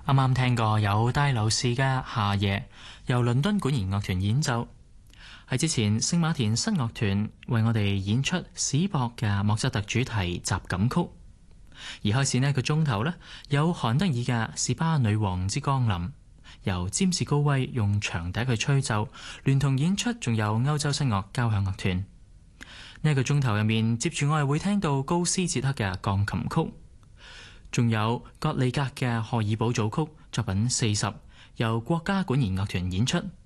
啱啱聽過有戴留士嘅夏夜，由倫敦管弦樂團演奏。喺之前，聖馬田新樂團為我哋演出史博嘅莫扎特主題集錦曲。而開始呢個鐘頭呢，有韓德爾嘅士巴女王之降臨，由詹士高威用長笛去吹奏，聯同演出仲有歐洲新樂交響樂團。呢個鐘頭入面，接住我哋會聽到高斯捷克嘅鋼琴曲，仲有葛利格嘅荷爾堡組曲作品40，由國家管弦樂團演出。